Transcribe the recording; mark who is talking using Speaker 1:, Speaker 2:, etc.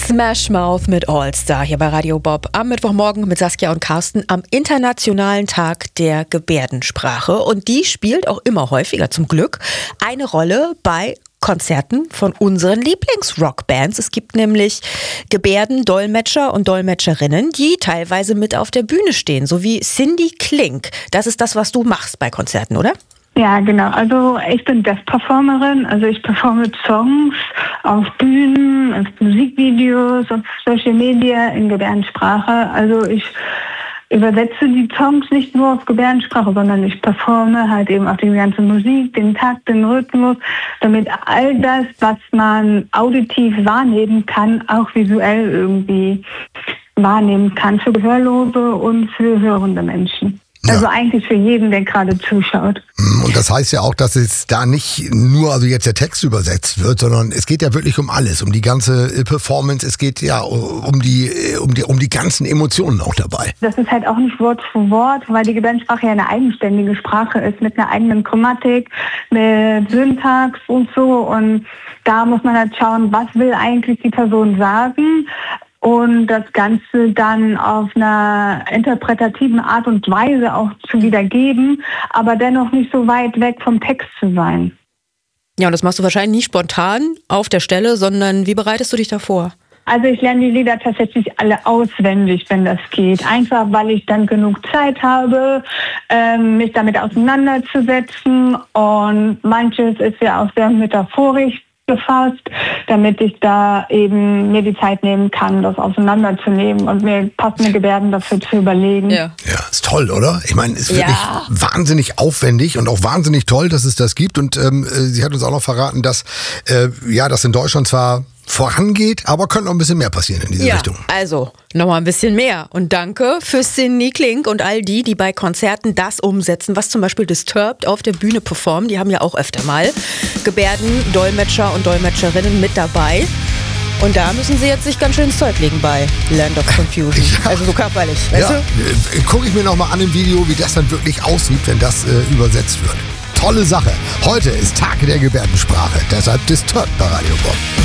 Speaker 1: Smash Mouth mit All-Star hier bei Radio Bob am Mittwochmorgen mit Saskia und Carsten am Internationalen Tag der Gebärdensprache. Und die spielt auch immer häufiger zum Glück eine Rolle bei Konzerten von unseren Lieblings-Rockbands. Es gibt nämlich Gebärdendolmetscher und Dolmetscherinnen, die teilweise mit auf der Bühne stehen, so wie Cindy Klink. Das ist das, was du machst bei Konzerten, oder?
Speaker 2: Ja, genau. Also ich bin Deaf-Performerin, also ich performe Songs auf Bühnen, auf Musikvideos, auf Social Media in Gebärdensprache. Also ich übersetze die Songs nicht nur auf Gebärdensprache, sondern ich performe halt eben auch die ganze Musik, den Takt, den Rhythmus, damit all das, was man auditiv wahrnehmen kann, auch visuell irgendwie wahrnehmen kann für Gehörlose und für hörende Menschen.
Speaker 3: Ja.
Speaker 2: Also eigentlich für jeden, der gerade zuschaut.
Speaker 3: Und das heißt ja auch, dass es da nicht nur also jetzt der Text übersetzt wird, sondern es geht ja wirklich um alles, um die ganze Performance, es geht ja um die ganzen Emotionen auch dabei.
Speaker 2: Das ist halt auch nicht Wort für Wort, weil die Gebärdensprache ja eine eigenständige Sprache ist, mit einer eigenen Grammatik, mit Syntax und so. Und da muss man halt schauen, was will eigentlich die Person sagen. Und das Ganze dann auf einer interpretativen Art und Weise auch zu wiedergeben, aber dennoch nicht so weit weg vom Text zu sein.
Speaker 1: Ja, und das machst du wahrscheinlich nicht spontan auf der Stelle, sondern wie bereitest du dich da vor?
Speaker 2: Also ich lerne die Lieder tatsächlich alle auswendig, wenn das geht. Einfach, weil ich dann genug Zeit habe, mich damit auseinanderzusetzen. Und manches ist ja auch sehr metaphorisch gefasst, damit ich da eben mir die Zeit nehmen kann, das auseinanderzunehmen und mir passende Gebärden dafür zu überlegen.
Speaker 3: Ja, ist toll, oder? Ich meine, es ist wirklich wahnsinnig aufwendig und auch wahnsinnig toll, dass es das gibt. Und sie hat uns auch noch verraten, dass das in Deutschland zwar vorangeht, aber könnte noch ein bisschen mehr passieren in diese Richtung.
Speaker 1: Also nochmal ein bisschen mehr. Und danke für Cindy Klink und all die bei Konzerten das umsetzen, was zum Beispiel Disturbed auf der Bühne performen. Die haben ja auch öfter mal Gebärdendolmetscher und Dolmetscherinnen mit dabei. Und da müssen sie jetzt sich ganz schön ins Zeug legen bei Land of Confusion. Also so körperlich, weißt du?
Speaker 3: Gucke ich mir nochmal an im Video, wie das dann wirklich aussieht, wenn das übersetzt wird. Tolle Sache. Heute ist Tag der Gebärdensprache, deshalb Disturbed bei Radio Bob.